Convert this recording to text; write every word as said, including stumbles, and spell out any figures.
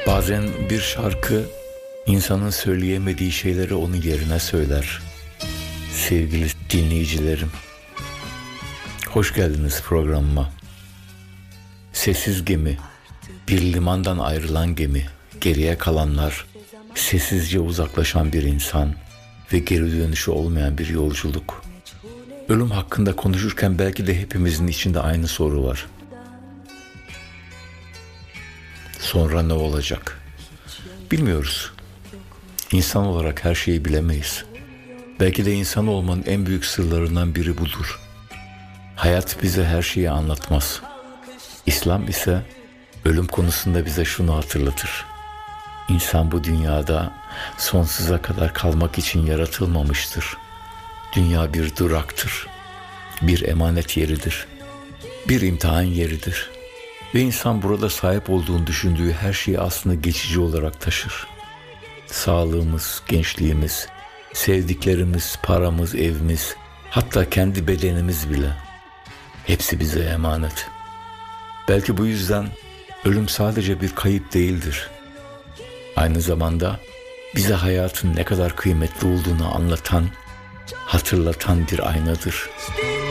Bazen bir şarkı insanın söyleyemediği şeyleri onun yerine söyler. Sevgili dinleyicilerim, hoş geldiniz programıma. Sessiz gemi, bir limandan ayrılan gemi, geriye kalanlar, sessizce uzaklaşan bir insan ve geri dönüşü olmayan bir yolculuk. Ölüm hakkında konuşurken belki de hepimizin içinde aynı soru var. Sonra ne olacak? Bilmiyoruz. İnsan olarak her şeyi bilemeyiz. Belki de insan olmanın en büyük sırlarından biri budur. Hayat bize her şeyi anlatmaz. İslam ise ölüm konusunda bize şunu hatırlatır. İnsan bu dünyada sonsuza kadar kalmak için yaratılmamıştır. Dünya bir duraktır, bir emanet yeridir, bir imtihan yeridir. Ve insan burada sahip olduğunu düşündüğü her şeyi aslında geçici olarak taşır. Sağlığımız, gençliğimiz, sevdiklerimiz, paramız, evimiz, hatta kendi bedenimiz bile. Hepsi bize emanet. Belki bu yüzden ölüm sadece bir kayıp değildir. Aynı zamanda bize hayatın ne kadar kıymetli olduğunu anlatan, hatırlatan bir aynadır.